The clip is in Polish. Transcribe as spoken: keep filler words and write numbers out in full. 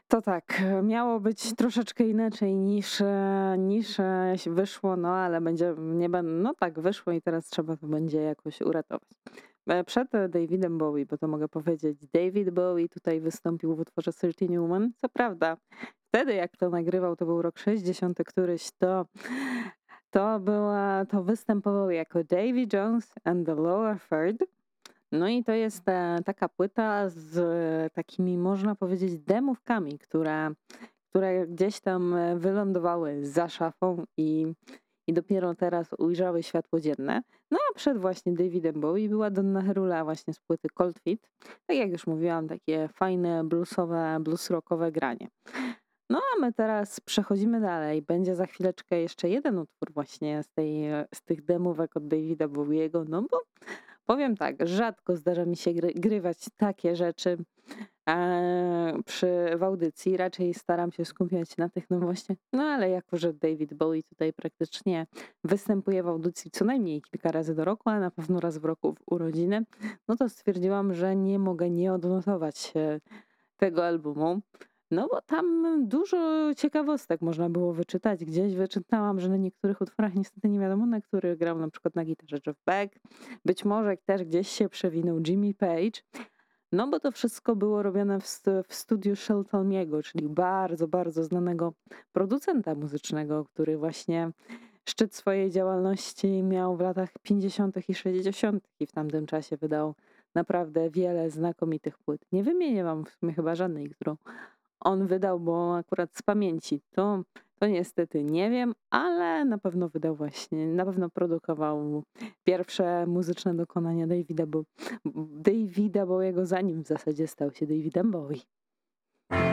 To tak, miało być troszeczkę inaczej niż, e, niż e, się wyszło, no ale będzie, nie ben no tak wyszło i teraz trzeba to będzie jakoś uratować. E, Przed e, Davidem Bowie, bo to mogę powiedzieć, David Bowie tutaj wystąpił w utworze trzynaście Woman. Co prawda, wtedy jak to nagrywał, to był rok sześćdziesiąty któryś, to to była, to występował jako Davy Jones and the Lower Third. No i to jest e, taka płyta z e, takimi, można powiedzieć, demówkami, które, które gdzieś tam e, wylądowały za szafą i, i dopiero teraz ujrzały światło dzienne. No a przed właśnie Davidem Bowie była Donna Herula właśnie z płyty Cold Feet. Tak jak już mówiłam, takie fajne bluesowe, blues rockowe granie. No a my teraz przechodzimy dalej. Będzie za chwileczkę jeszcze jeden utwór właśnie z, tej, z tych demówek od Davida Bowiego, no bo powiem tak, rzadko zdarza mi się gry, grywać takie rzeczy e, przy, w audycji. Raczej staram się skupiać na tych nowościach. No ale jako, że David Bowie tutaj praktycznie występuje w audycji co najmniej kilka razy do roku, a na pewno raz w roku w urodziny, no to stwierdziłam, że nie mogę nie odnotować e, tego albumu. No bo tam dużo ciekawostek można było wyczytać. Gdzieś wyczytałam, że na niektórych utworach niestety nie wiadomo, na których grał na przykład na gitarze Jeff Beck. Być może też gdzieś się przewinął Jimmy Page. No bo to wszystko było robione w, stu- w studiu Sheltoniego, czyli bardzo, bardzo znanego producenta muzycznego, który właśnie szczyt swojej działalności miał w latach pięćdziesiątych i sześćdziesiątych i w tamtym czasie wydał naprawdę wiele znakomitych płyt. Nie wymienię wam w sumie chyba żadnej, którą on wydał, bo akurat z pamięci to, to niestety nie wiem, ale na pewno wydał właśnie, na pewno produkował pierwsze muzyczne dokonania Davida, Bo, Davida Bowiego, zanim w zasadzie stał się Davidem Bowie.